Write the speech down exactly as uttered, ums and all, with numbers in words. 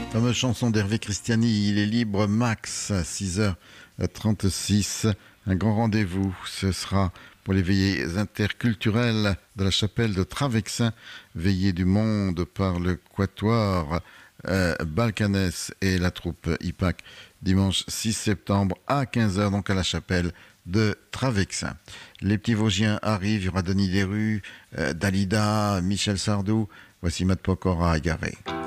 Fameuse chanson d'Hervé Christiani, il est libre max à six heures trente-six. Un grand rendez-vous, ce sera pour les veillées interculturelles de la chapelle de Travexin, veillée du monde par le quatuor euh, Balkanès et la troupe I P A C, dimanche six septembre à quinze heures, donc à la chapelle de Travexin. Les petits Vosgiens arrivent, il y aura Denis Desrues, euh, Dalida, Michel Sardou. Voici Matt Pokora à Garé.